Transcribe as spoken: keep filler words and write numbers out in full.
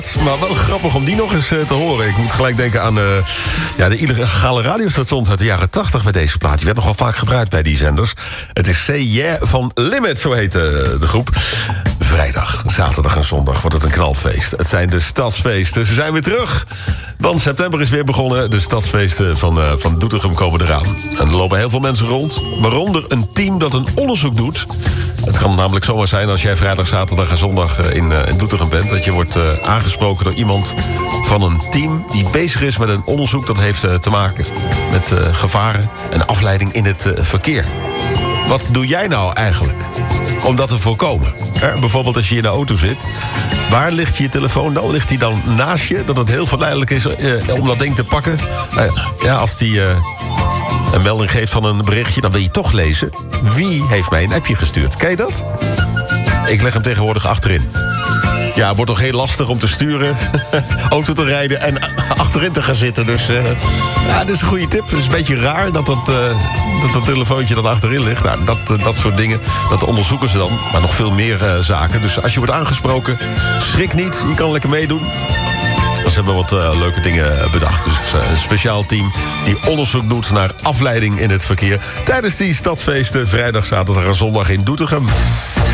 Maar wel grappig om die nog eens uh, te horen. Ik moet gelijk denken aan uh, ja, de illegale radiostations uit de jaren tachtig met deze plaat. Die werd nogal vaak gedraaid bij die zenders. Het is Say Yeah van Limit, zo heet uh, de groep. Vrijdag, zaterdag en zondag wordt het een knalfeest. Het zijn de stadsfeesten. Ze zijn weer terug. Want september is weer begonnen. De stadsfeesten van, uh, van Doetinchem komen eraan. En er lopen heel veel mensen rond. Waaronder een team dat een onderzoek doet. Het kan namelijk zomaar zijn als jij vrijdag, zaterdag en zondag in, uh, in Doetinchem bent, dat je wordt uh, aangesproken door iemand van een team die bezig is met een onderzoek dat heeft uh, te maken met uh, gevaren en afleiding in het uh, verkeer. Wat doe jij nou eigenlijk om dat te voorkomen? Hè? Bijvoorbeeld als je in de auto zit. Waar ligt je telefoon dan? Ligt die dan naast je? Dat het heel verleidelijk is uh, om dat ding te pakken? Uh, ja, als die uh, een melding geeft van een berichtje, dan wil je toch lezen. Wie heeft mij een appje gestuurd? Ken je dat? Ik leg hem tegenwoordig achterin. Ja, het wordt toch heel lastig om te sturen, auto te rijden en achterin te gaan zitten. Dus uh, ja, dat is een goede tip. Het is een beetje raar dat dat, uh, dat, dat telefoontje dan achterin ligt. Nou, dat, uh, dat soort dingen, dat onderzoeken ze dan. Maar nog veel meer uh, zaken. Dus als je wordt aangesproken, schrik niet. Je kan lekker meedoen. Ze hebben wat uh, leuke dingen bedacht. Dus uh, een speciaal team die onderzoek doet naar afleiding in het verkeer tijdens die stadsfeesten vrijdag, zaterdag en zondag in Doetinchem.